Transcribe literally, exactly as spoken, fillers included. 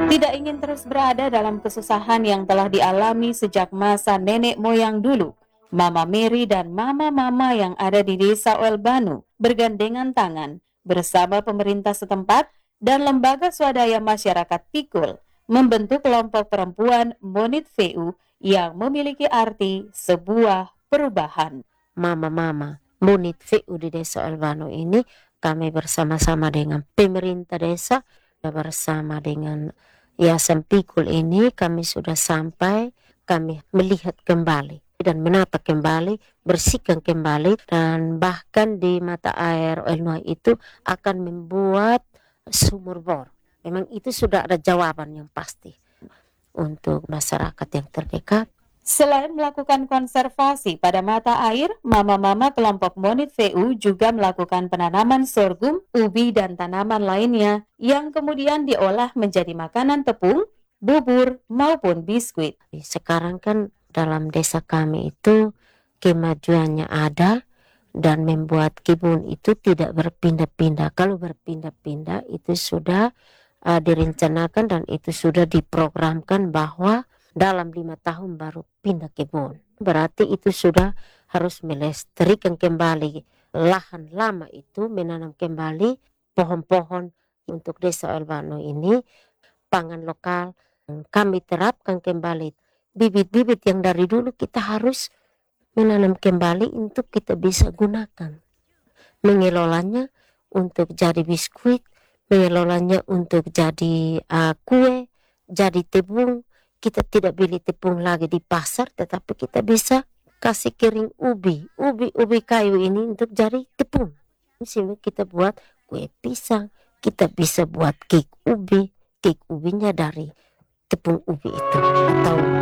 Tidak ingin terus berada dalam kesusahan yang telah dialami sejak masa nenek moyang dulu, Mama Mary dan mama-mama yang ada di desa Oelbanu bergandengan tangan bersama pemerintah setempat dan lembaga swadaya masyarakat Pikul membentuk kelompok perempuan Monit V U yang memiliki arti sebuah perubahan. Mama-mama Monit V U di desa Oelbanu ini, kami bersama-sama dengan pemerintah desa, bersama dengan Yayasan Pikul ini, kami sudah sampai, kami melihat kembali dan menata kembali, bersihkan kembali, dan bahkan di mata air Oelnuai itu akan membuat sumur bor. Memang itu sudah ada jawaban yang pasti untuk masyarakat yang terdekat. Selain melakukan konservasi pada mata air, mama-mama kelompok Monit V U juga melakukan penanaman sorghum, ubi, dan tanaman lainnya yang kemudian diolah menjadi makanan tepung, bubur, maupun biskuit. Sekarang kan dalam desa kami itu kemajuannya ada dan membuat kebun itu tidak berpindah-pindah. Kalau berpindah-pindah itu sudah uh, direncanakan dan itu sudah diprogramkan bahwa dalam lima tahun baru pindah kebun. Berarti itu sudah harus melestarikan kembali lahan lama itu, menanam kembali pohon-pohon untuk desa Oelbanu ini, pangan lokal. Kami terapkan kembali bibit-bibit yang dari dulu kita harus menanam kembali untuk kita bisa gunakan. Mengelolanya untuk jadi biskuit, mengelolanya untuk jadi uh, kue, jadi tepung. Kita tidak beli tepung lagi di pasar, tetapi kita bisa kasih kering ubi, ubi-ubi kayu ini untuk jadi tepung. Sehingga kita buat kue pisang, kita bisa buat cake ubi, cake ubinya dari tepung ubi itu atau